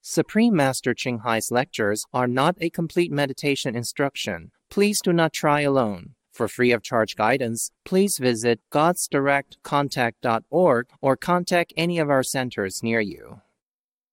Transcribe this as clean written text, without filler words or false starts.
Supreme Master Ching Hai's lectures are not a complete meditation instruction. Please do not try alone. For free of charge guidance, please visit godsdirectcontact.org or contact any of our centers near you.